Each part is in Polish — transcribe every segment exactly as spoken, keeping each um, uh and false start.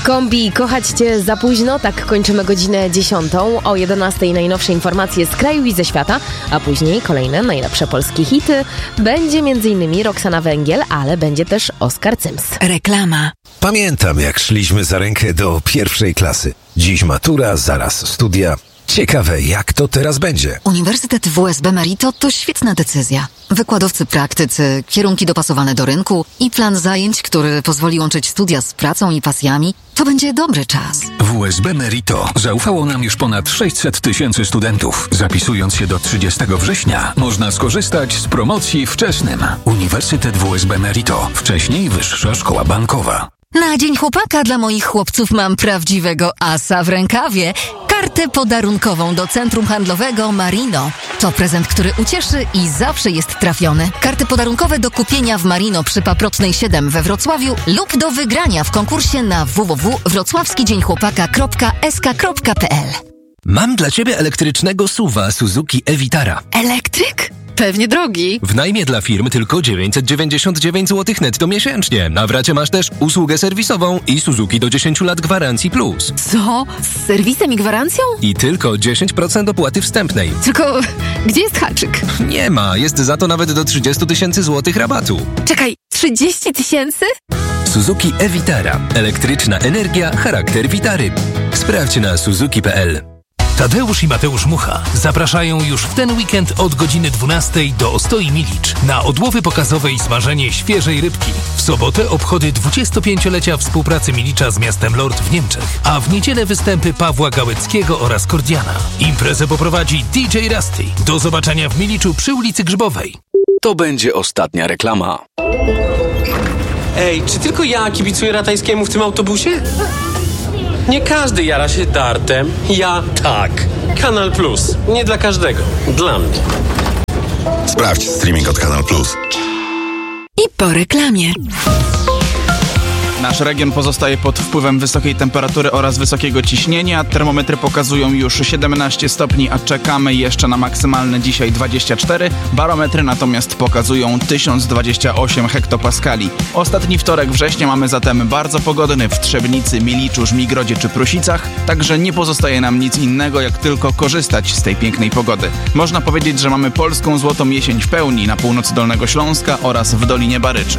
Kombi, kochać Cię za późno, tak kończymy godzinę dziesiątą. O jedenastej najnowsze informacje z kraju i ze świata, a później kolejne najlepsze polskie hity. Będzie m.in. Roxana Węgiel, ale będzie też Oskar Cyms. Reklama. Pamiętam, jak szliśmy za rękę do pierwszej klasy. Dziś matura, zaraz studia. Ciekawe, jak to teraz będzie. Uniwersytet W S B Merito to świetna decyzja. Wykładowcy praktycy, kierunki dopasowane do rynku i plan zajęć, który pozwoli łączyć studia z pracą i pasjami. To będzie dobry czas. W S B Merito zaufało nam już ponad sześćset tysięcy studentów. Zapisując się do trzydziestego września można skorzystać z promocji wczesnym. Uniwersytet W S B Merito. Wcześniej Wyższa Szkoła Bankowa. Na Dzień Chłopaka dla moich chłopców mam prawdziwego asa w rękawie. Kartę podarunkową do Centrum Handlowego Marino. To prezent, który ucieszy i zawsze jest trafiony. Karty podarunkowe do kupienia w Marino przy Paprotnej siedem we Wrocławiu lub do wygrania w konkursie na w w w kropka wrocławski dzień chłopaka kropka s k kropka p l. Mam dla Ciebie elektrycznego suwa Suzuki e-Vitara. Elektryk? Pewnie drogi. W najmie dla firm tylko dziewięćset dziewięćdziesiąt dziewięć złotych netto miesięcznie. Na wracie masz też usługę serwisową i Suzuki do dziesięciu lat gwarancji plus. Co? Z serwisem i gwarancją? I tylko dziesięć procent opłaty wstępnej. Tylko gdzie jest haczyk? Nie ma, jest za to nawet do trzydzieści tysięcy złotych rabatu. Czekaj, trzydzieści tysięcy? Suzuki e-Vitara. Elektryczna energia, charakter Vitary. Sprawdź na suzuki kropka p l. Tadeusz i Mateusz Mucha zapraszają już w ten weekend od godziny dwunastej do Ostoi Milicz na odłowy pokazowe i smażenie świeżej rybki. W sobotę obchody dwudziestopięciolecia współpracy Milicza z miastem Lord w Niemczech, a w niedzielę występy Pawła Gałeckiego oraz Kordiana. Imprezę poprowadzi D J Rusty. Do zobaczenia w Miliczu przy ulicy Grzybowej. To będzie ostatnia reklama. Ej, czy tylko ja kibicuję Ratajskiemu w tym autobusie? Nie każdy jara się dartem. Ja tak. Kanal Plus. Nie dla każdego. Dla mnie. Sprawdź streaming od Kanal Plus. I po reklamie. Nasz region pozostaje pod wpływem wysokiej temperatury oraz wysokiego ciśnienia. Termometry pokazują już siedemnaście stopni, a czekamy jeszcze na maksymalne dzisiaj dwadzieścia cztery. Barometry natomiast pokazują tysiąc dwadzieścia osiem hektopaskali. Ostatni wtorek września mamy zatem bardzo pogodny w Trzebnicy, Miliczu, Żmigrodzie czy Prusicach. Także nie pozostaje nam nic innego, jak tylko korzystać z tej pięknej pogody. Można powiedzieć, że mamy polską złotą jesień w pełni na północy Dolnego Śląska oraz w Dolinie Baryczy.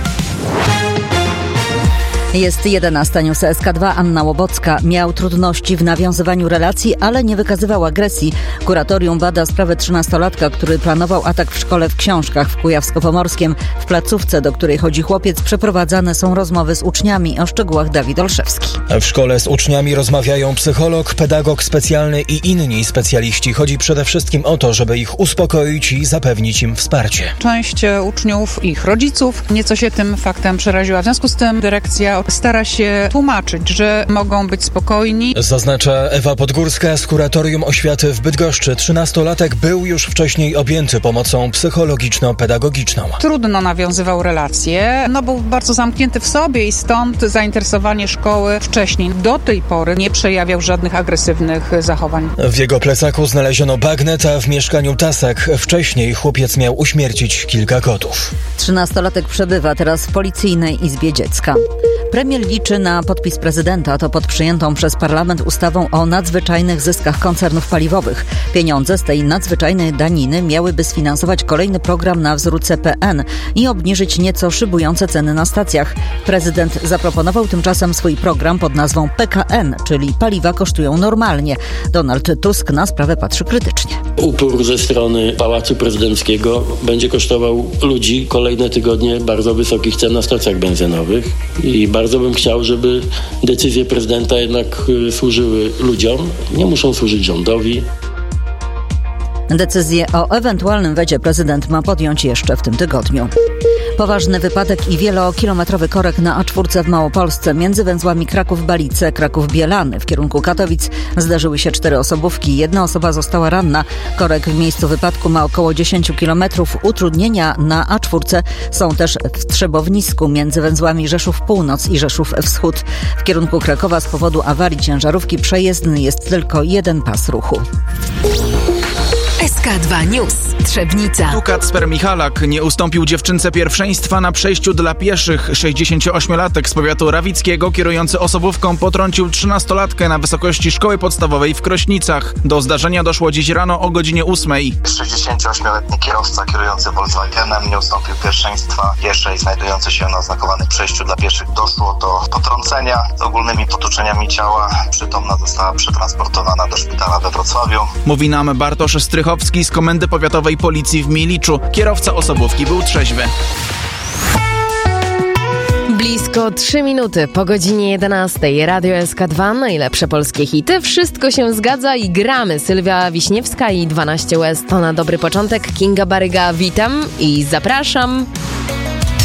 Jest jedenasta, News S K dwa, Anna Łobocka. Miał trudności w nawiązywaniu relacji, ale nie wykazywał agresji. Kuratorium bada sprawę trzynastolatka, który planował atak w szkole w Książkach w Kujawsko-Pomorskiem. W placówce, do której chodzi chłopiec, przeprowadzane są rozmowy z uczniami. O szczegółach Dawid Olszewski. W szkole z uczniami rozmawiają psycholog, pedagog specjalny i inni specjaliści. Chodzi przede wszystkim o to, żeby ich uspokoić i zapewnić im wsparcie. Część uczniów, ich rodziców nieco się tym faktem przeraziła. W związku z tym dyrekcja stara się tłumaczyć, że mogą być spokojni. Zaznacza Ewa Podgórska z Kuratorium Oświaty w Bydgoszczy. Trzynastolatek był już wcześniej objęty pomocą psychologiczno-pedagogiczną. Trudno nawiązywał relacje, no był bardzo zamknięty w sobie i stąd zainteresowanie szkoły wcześniej. Do tej pory nie przejawiał żadnych agresywnych zachowań. W jego plecaku znaleziono bagnet, a w mieszkaniu tasak. Wcześniej chłopiec miał uśmiercić kilka kotów. Trzynastolatek przebywa teraz w Policyjnej Izbie Dziecka. Premier liczy na podpis prezydenta. To pod przyjętą przez parlament ustawą o nadzwyczajnych zyskach koncernów paliwowych. Pieniądze z tej nadzwyczajnej daniny miałyby sfinansować kolejny program na wzór C P N i obniżyć nieco szybujące ceny na stacjach. Prezydent zaproponował tymczasem swój program pod nazwą P K N, czyli paliwa kosztują normalnie. Donald Tusk na sprawę patrzy krytycznie. Upór ze strony Pałacu Prezydenckiego będzie kosztował ludzi kolejne tygodnie bardzo wysokich cen na stacjach benzynowych i bardzo bym chciał, żeby decyzje prezydenta jednak służyły ludziom, nie muszą służyć rządowi. Decyzję o ewentualnym wecie prezydent ma podjąć jeszcze w tym tygodniu. Poważny wypadek i wielokilometrowy korek na A cztery w Małopolsce. Między węzłami Kraków-Balice, Kraków-Bielany w kierunku Katowic zdarzyły się cztery osobówki. Jedna osoba została ranna. Korek w miejscu wypadku ma około dziesięć kilometrów. Utrudnienia na A cztery są też w Trzebownisku między węzłami Rzeszów Północ i Rzeszów Wschód. W kierunku Krakowa z powodu awarii ciężarówki przejezdny jest tylko jeden pas ruchu. S K dwa News. Trzebnica. Tu Kacper Michalak nie ustąpił dziewczynce pierwszeństwa na przejściu dla pieszych. sześćdziesięcioośmiolatek z powiatu rawickiego kierujący osobówką potrącił trzynastolatkę na wysokości szkoły podstawowej w Krośnicach. Do zdarzenia doszło dziś rano o godzinie ósmej. sześćdziesięcioośmioletni kierowca kierujący Volkswagenem nie ustąpił pierwszeństwa pieszej znajdującej się na oznakowanym przejściu dla pieszych. Doszło do potrącenia z ogólnymi potłuczeniami ciała. Przytomna została przetransportowana do szpitala we Wrocławiu. Mówi nam Bartosz Strychowski z Komendy Powiatowej Policji w Miliczu. Kierowca osobówki był trzeźwy. Blisko trzy minuty po godzinie jedenastej. Radio S K dwa, najlepsze polskie hity. Wszystko się zgadza i gramy. Sylwia Wiśniewska i dwanaście łez to na dobry początek. Kinga Baryga, witam i zapraszam.